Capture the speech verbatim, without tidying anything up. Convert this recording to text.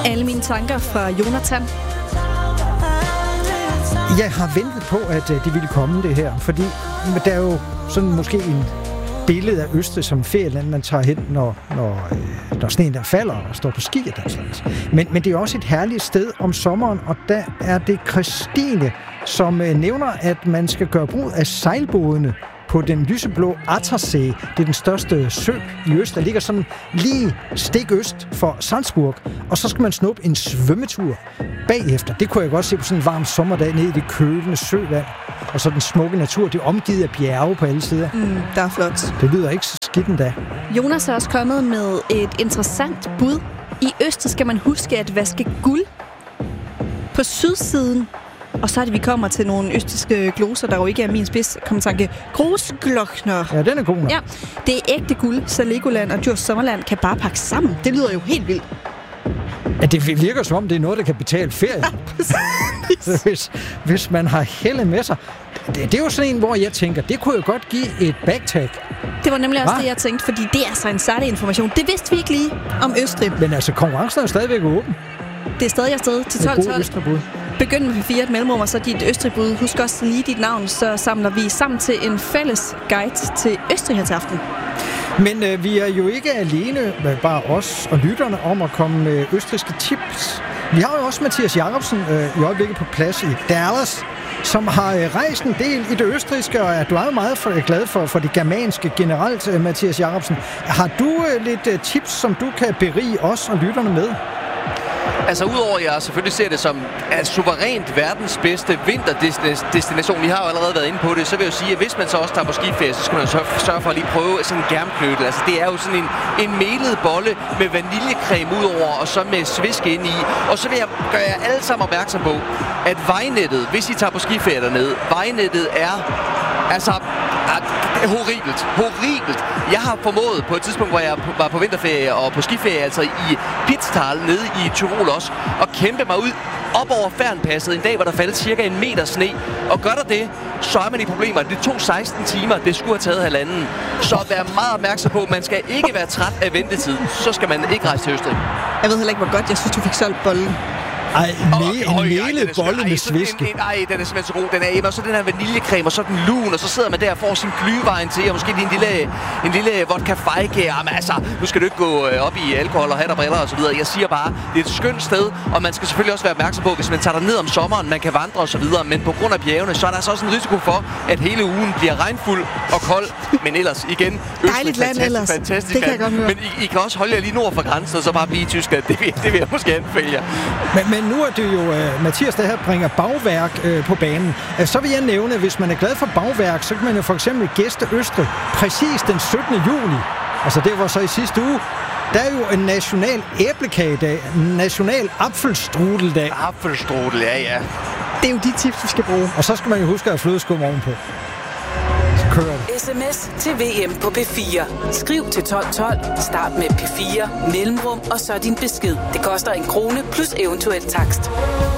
alle mine tanker fra Jonathan. Jeg har ventet på, at det ville komme det her, fordi der er jo sådan måske en billede af Østrig som ferieland, man tager hen, når, når, når sneen der falder og står på ski og den slags. Men, men det er også et herligt sted om sommeren, og der er det Christine, som nævner, at man skal gøre brug af sejlbådene på den lyseblå Attersee. Det er den største sø i øst, der ligger sådan lige stik øst for Salzburg. Og så skal man snuppe en svømmetur bagefter. Det kunne jeg godt se på sådan en varm sommerdag nede i det kølende søvand. Og så den smukke natur, det er omgivet af bjerge på alle sider. Mm, der er flot. Det lyder ikke så skidt endda. Jonas er også kommet med et interessant bud. I Østrig skal man huske at vaske guld på sydsiden. Og så er det, vi kommer til nogle østrigske gloser, der jo ikke er min spids kommentanke. Großglockner. Ja, den er god nok. Ja, det er ægte guld, så Legoland og Djurs Sommerland kan bare pakke sammen. Det lyder jo helt vildt. Ja, det virker som om, det er noget, der kan betale ferie. Ja, hvis, hvis man har helle med sig. Det, det er jo sådan en, hvor jeg tænker, det kunne jo godt give et backtag. Det var nemlig også Hva? det, jeg tænkte, fordi det er så en særlig information. Det vidste vi ikke lige om Østrig. Men altså, konkurrencen er jo stadigvæk åben. Det er stadig afsted til tolv tolv. Begynd med P fire et mellemrum, og så dit Østrig-bud. Husk også lige dit navn, så samler vi sammen til en fælles guide til Østrig her til aften. Men øh, vi er jo ikke alene, bare os og lytterne, om at komme med østrigske tips. Vi har jo også Mathias Jacobsen øh, i øjeblikket på plads i Dallas, som har øh, rejst en del i det østrigske, og er du er jo meget for, glad for, for det germanske generelt, øh, Mathias Jacobsen. Har du øh, lidt øh, tips, som du kan berige os og lytterne med? Altså udover at jeg selvfølgelig ser det som at suverænt verdens bedste vinterdestination, vi har jo allerede været inde på det, så vil jeg jo sige, at hvis man så også tager på skiferie, så skal man sørge for at lige prøve sådan en germknødel. Altså det er jo sådan en, en melet bolle med vaniljecreme udover, og så med svisk ind i. Og så vil jeg gøre jer alle sammen opmærksom på, at vejnettet, hvis I tager på skiferie dernede, vejnettet er altså er horribelt. Horribelt. Jeg har formået på et tidspunkt, hvor jeg var på vinterferie og på skiferie, altså i Pitztal nede i Tyrol også, at kæmpe mig ud op over Fernpasset en dag, hvor der faldt cirka en meter sne. Og gør der det, så er man i problemer. Det tog seksten timer, det skulle have taget halvanden. Så vær meget opmærksom på, at man skal ikke være træt af ventetid. Så skal man ikke rejse til Østrig. Jeg ved heller ikke, hvor godt jeg synes, du fik solgt bollen. Ej, en melet bolle med sviske. Ej, den er simpelthen så god. Den er hjemme, og så den her vaniljecreme, og så den lun, og så sidder man der og får sin glyvejen til, og måske lige en lille, en lille vodka fejke. Jamen altså, nu skal du ikke gå op i alkohol og hat og briller og så videre. Jeg siger bare, det er et skønt sted, og man skal selvfølgelig også være opmærksom på, hvis man tager ned om sommeren, man kan vandre og så videre, men på grund af bjergene, så er der så også en risiko for, at hele ugen bliver regnfuld og kold. Men ellers igen, dejligt land ellers. Fantastisk det kan jeg godt høre. Men I, I kan også holde jer lige nord for grænsen, og så bare blive i Tyskland. Det vil, det vil jeg måske anbefale jer. Men, men nu er det jo uh, Mathias, der her bringer bagværk uh, på banen. Uh, så vil jeg nævne, at hvis man er glad for bagværk, så kan man jo for eksempel gæste Østrig præcis den syttende juli. Altså det var så i sidste uge. Der er jo en national æblekagedag, en national apfelstrudeldag. Apfelstrudel, ja, ja. Det er jo de tips, vi skal bruge. Og så skal man jo huske at have flødeskum ovenpå. sms til V M på P fire. Skriv til tolv tolv, start med P fire, mellemrum og så din besked. Det koster en krone plus eventuel takst.